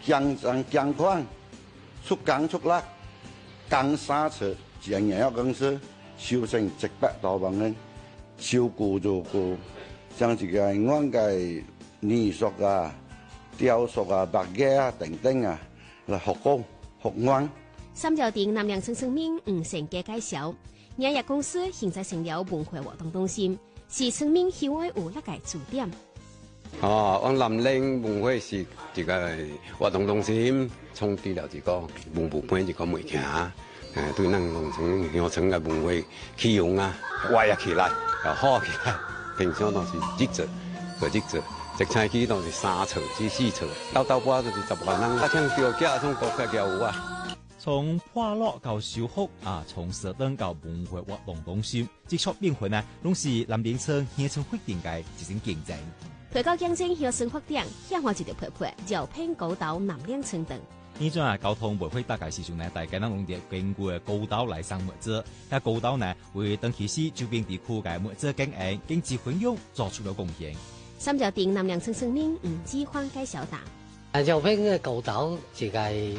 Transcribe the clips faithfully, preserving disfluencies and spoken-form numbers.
健康健康，出工出力，工三尺，全营公司收成一百多万元，收顧就顧，像這個阮個泥塑啊、雕塑啊、木藝啊等等啊，來復工復原。 三條店南洋村村民吳成嘅介紹，營業公司現在成了文化活動中心，是村民喜愛有那個駐點。 哦，我南寧文化是一個活動中心，創立了一個文物館一個物件，誒，對咱農村鄉村嘅文化起用啊，活躍起來，又好起來。平常都是日做，做日做，一星期都是三次至四次，到到尾就是十萬人，啊，像標價種高價有啊。 從破落到修復啊，從設燈到文化活動中心，接觸變化呢，攏是南邊村鄉村發展嘅一種競爭。 推高競爭鄉村發展，向外一條配配，招聘高島南兩村等。 呢種啊交通維護大概時陣呢，大家能用啲經過高島來上物資，喺高島呢為登記市周邊地區嘅物資經營、經濟運用做出咗貢獻。 三條店南兩村村民吳志歡介紹答： 啊，招聘嘅高島就係。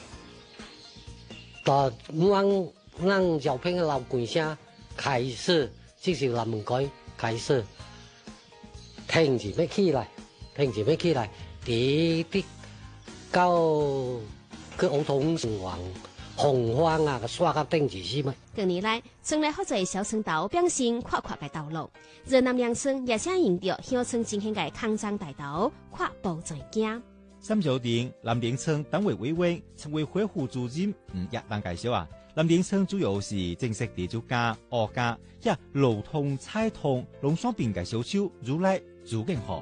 到阮阮招聘嘅老關聲開始，即是南門街開始，停住要起來，停住要起來，啲啲到去梧桐王紅花啊，刷個頂住先嘛。 近年來，村內好多小村道變成闊闊嘅道路，而南兩村也想用到鄉村進行嘅康莊大道，跨步在行。 三條店南邊村黨委委員、村委會副主任吳亞當介紹啊，南邊村主要是正式地主家、惡家、一路通、菜通、農商品嘅小手如來做更好。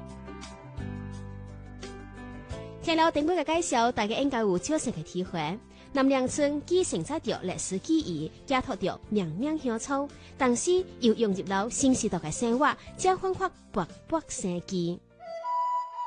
聽了頂輩嘅介紹，大家應該有少少嘅體會。南兩村既承載着歷史記憶，寄託着命命鄉草，但是又融入到新時代嘅生活，將焕發勃勃生機。